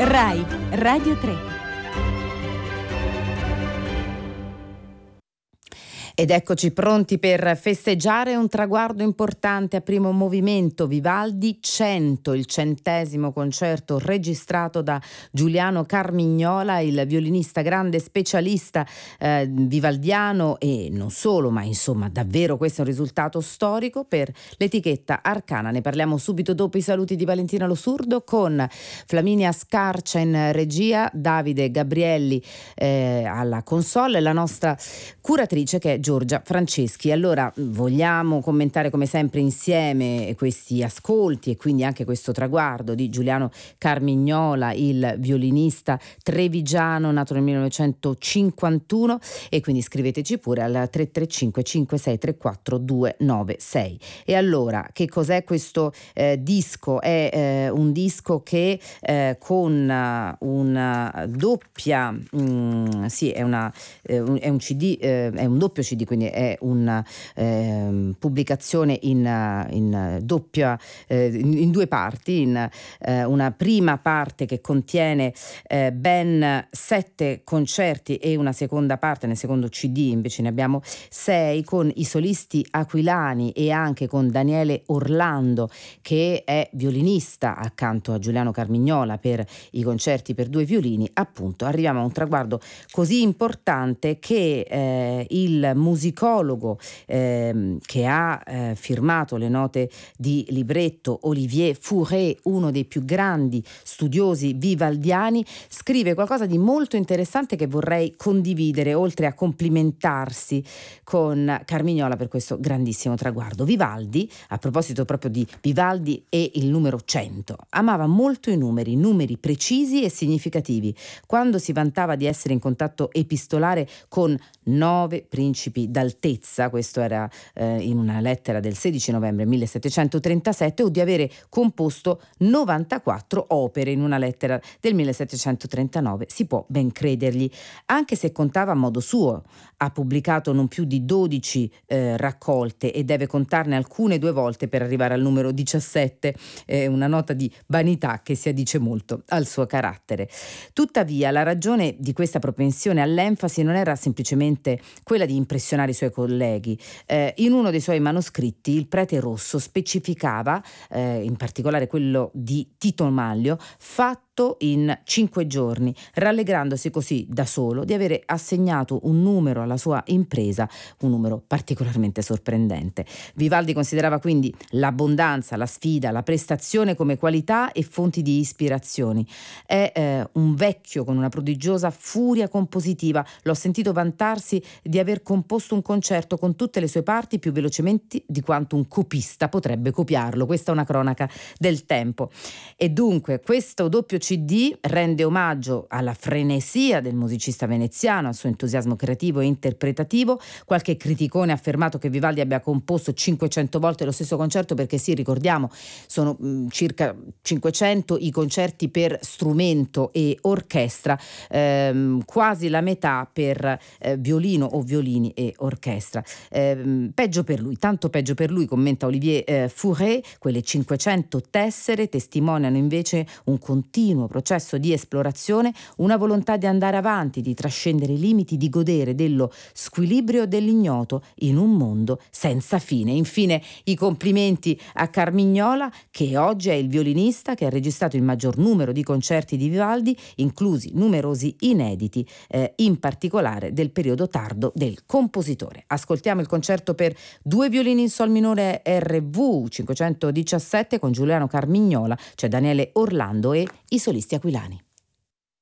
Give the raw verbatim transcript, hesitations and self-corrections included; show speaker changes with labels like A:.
A: Rai Radio tre. Ed eccoci pronti per festeggiare un traguardo importante a primo movimento. Vivaldi cento, il centesimo concerto registrato da Giuliano Carmignola, il violinista grande specialista eh, vivaldiano, e non solo, ma insomma davvero questo è un risultato storico per l'etichetta Arcana. Ne parliamo subito dopo i saluti di Valentina Lo Surdo, con Flaminia Scarcia in regia, Davide Gabrielli eh, alla console e la nostra curatrice che è Giorgia Franceschi. Allora vogliamo commentare come sempre insieme questi ascolti e quindi anche questo traguardo di Giuliano Carmignola, il violinista trevigiano nato nel millenovecentocinquantuno, e quindi scriveteci pure al tre tre cinque cinque sei tre quattro due nove sei. E allora che cos'è questo eh, disco? È eh, un disco che eh, con uh, una doppia mh, sì è una eh, un, è un C D, eh, è un doppio C D, quindi è una eh, pubblicazione in, in doppia eh, in, in due parti, in eh, una prima parte che contiene eh, ben sette concerti e una seconda parte. Nel secondo C D invece ne abbiamo sei, con i solisti aquilani e anche con Daniele Orlando, che è violinista accanto a Giuliano Carmignola per i concerti per due violini. Appunto arriviamo a un traguardo così importante che eh, il musicologo eh, che ha eh, firmato le note di libretto, Olivier Fauré, uno dei più grandi studiosi vivaldiani, scrive qualcosa di molto interessante che vorrei condividere, oltre a complimentarsi con Carmignola per questo grandissimo traguardo. Vivaldi, a proposito proprio di Vivaldi e il numero cento, amava molto i numeri, numeri precisi e significativi. Quando si vantava di essere in contatto epistolare con nove principi d'altezza, questo era eh, in una lettera del sedici novembre millesettecentotrentasette, o di avere composto novantaquattro opere in una lettera del millesettecentotrentanove, si può ben credergli, anche se contava a modo suo. Ha pubblicato non più di dodici eh, raccolte e deve contarne alcune due volte per arrivare al numero diciassette, eh, una nota di vanità che si addice molto al suo carattere. Tuttavia la ragione di questa propensione all'enfasi non era semplicemente quella di impressionare i suoi colleghi. Eh, in uno dei suoi manoscritti il prete Rosso specificava, eh, in particolare quello di Tito Manlio, fatto in cinque giorni, rallegrandosi così da solo di avere assegnato un numero alla sua impresa, un numero particolarmente sorprendente. Vivaldi considerava quindi l'abbondanza, la sfida, la prestazione come qualità e fonti di ispirazioni. È eh, un vecchio con una prodigiosa furia compositiva. L'ho sentito vantarsi di aver composto un concerto con tutte le sue parti più velocemente di quanto un copista potrebbe copiarlo. Questa è una cronaca del tempo. E dunque questo doppio C D rende omaggio alla frenesia del musicista veneziano, al suo entusiasmo creativo e interpretativo. Qualche criticone ha affermato che Vivaldi abbia composto cinquecento volte lo stesso concerto, perché sì, ricordiamo, sono mh, circa cinquecento i concerti per strumento e orchestra, ehm, quasi la metà per eh, violino o violini e orchestra. Eh, peggio per lui, tanto peggio per lui, commenta Olivier eh, Fauré. Quelle cinquecento tessere testimoniano invece un continuo processo di esplorazione, una volontà di andare avanti, di trascendere i limiti, di godere dello squilibrio dell'ignoto in un mondo senza fine. Infine i complimenti a Carmignola, che oggi è il violinista che ha registrato il maggior numero di concerti di Vivaldi, inclusi numerosi inediti, eh, in particolare del periodo tardo del compositore. Ascoltiamo il concerto per due violini in sol minore R V cinquecentodiciassette con Giuliano Carmignola, cioè Daniele Orlando e i solisti aquilani.